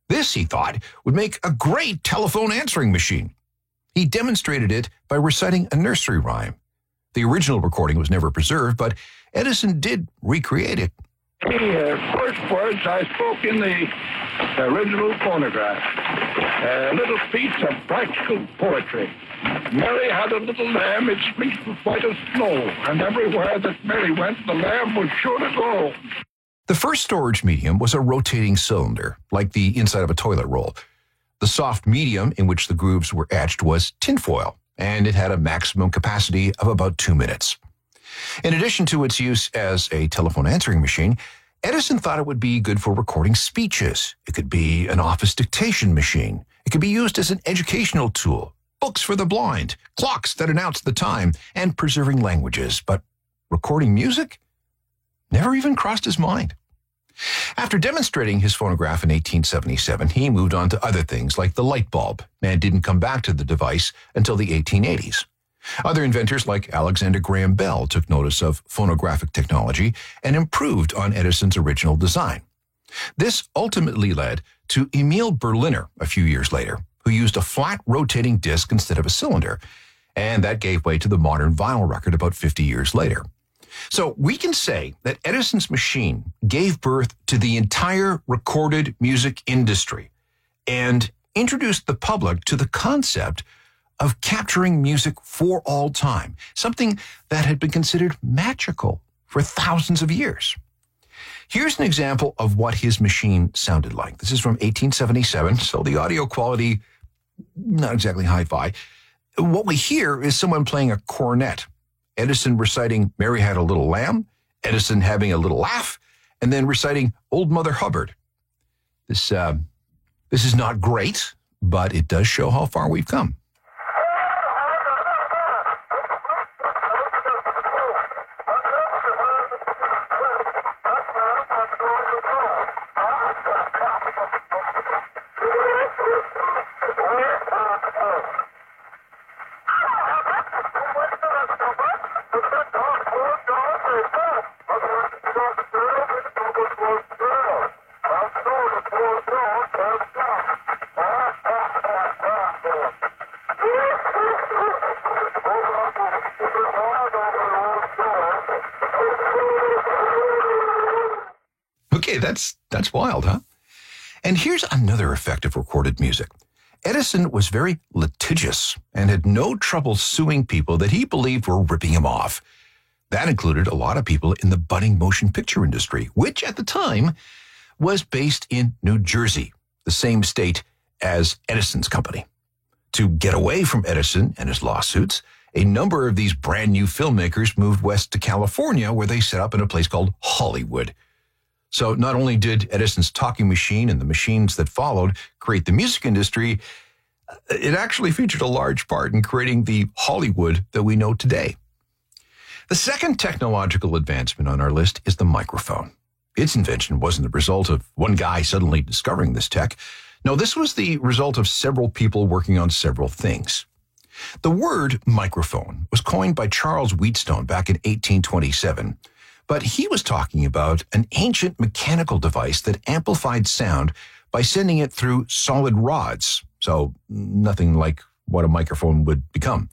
This, he thought, would make a great telephone answering machine. He demonstrated it by reciting a nursery rhyme. The original recording was never preserved, but Edison did recreate it. The first words I spoke in the original phonograph. Little feats of practical poetry. Mary had a little lamb, its fleece was white as snow, and everywhere that Mary went, the lamb was sure to go. The first storage medium was a rotating cylinder, like the inside of a toilet roll. The soft medium in which the grooves were etched was tinfoil, and it had a maximum capacity of about 2 minutes. In addition to its use as a telephone answering machine, Edison thought it would be good for recording speeches. It could be an office dictation machine. It could be used as an educational tool, books for the blind, clocks that announce the time, and preserving languages. But recording music? Never even crossed his mind. After demonstrating his phonograph in 1877, he moved on to other things like the light bulb and didn't come back to the device until the 1880s. Other inventors like Alexander Graham Bell took notice of phonographic technology and improved on Edison's original design. This ultimately led to Emil Berliner a few years later, who used a flat rotating disc instead of a cylinder, and that gave way to the modern vinyl record about 50 years later. So we can say that Edison's machine gave birth to the entire recorded music industry and introduced the public to the concept of capturing music for all time, something that had been considered magical for thousands of years. Here's an example of what his machine sounded like. This is from 1877, so the audio quality, not exactly hi-fi. What we hear is someone playing a cornet, Edison reciting Mary Had a Little Lamb, Edison having a little laugh, and then reciting Old Mother Hubbard. This is not great, but it does show how far we've come. Okay, that's wild, huh? And here's another effect of recorded music. Edison was very litigious and had no trouble suing people that he believed were ripping him off. That included a lot of people in the budding motion picture industry, which at the time was based in New Jersey, the same state as Edison's company. To get away from Edison and his lawsuits, a number of these brand new filmmakers moved west to California, where they set up in a place called Hollywood. So not only did Edison's talking machine and the machines that followed create the music industry, it actually featured a large part in creating the Hollywood that we know today. The second technological advancement on our list is the microphone. Its invention wasn't the result of one guy suddenly discovering this tech. No, this was the result of several people working on several things. The word microphone was coined by Charles Wheatstone back in 1827, but he was talking about an ancient mechanical device that amplified sound by sending it through solid rods, so nothing like what a microphone would become.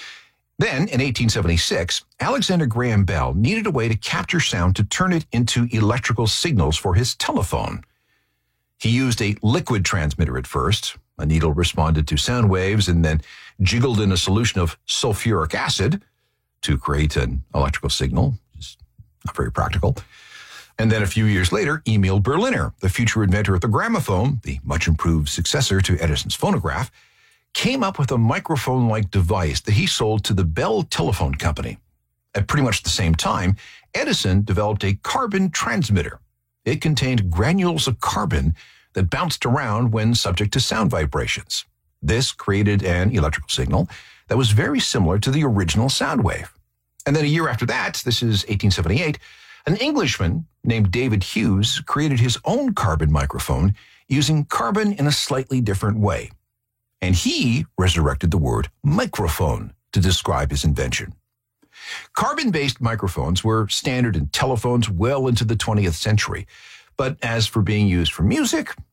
Then, in 1876, Alexander Graham Bell needed a way to capture sound to turn it into electrical signals for his telephone. He used a liquid transmitter at first. A needle responded to sound waves and then jiggled in a solution of sulfuric acid to create an electrical signal. Just not very practical. And then a few years later, Emil Berliner, the future inventor of the gramophone, the much improved successor to Edison's phonograph, came up with a microphone-like device that he sold to the Bell Telephone Company. At pretty much the same time, Edison developed a carbon transmitter. It contained granules of carbon that bounced around when subject to sound vibrations. This created an electrical signal that was very similar to the original sound wave. And then a year after that, this is 1878, an Englishman named David Hughes created his own carbon microphone using carbon in a slightly different way. And he resurrected the word microphone to describe his invention. Carbon-based microphones were standard in telephones well into the 20th century. But as for being used for music,